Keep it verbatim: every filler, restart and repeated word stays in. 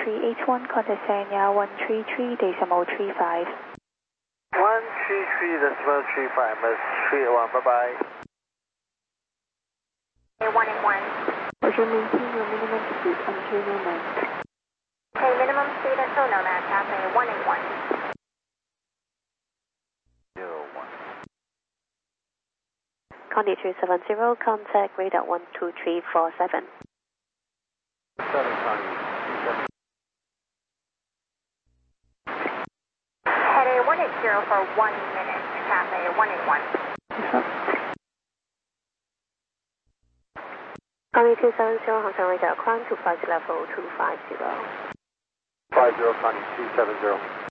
three eight one, contact Sanya one three three decimal three five. one three three decimal three five, Miss three eight one, bye bye. one and one. Would you maintain your minimum speed until Nomad? Okay, minimum speed until Nomad, Cathay one and one. zero one. Contact two seven zero, contact radar one two three four seven. seven Connie, two seven. Heading one eight zero for one minute, Cathay one and one. Contact two seven zero, Hong Kong radar, climb to flight level two five zero. five zero Connie, two seven zero.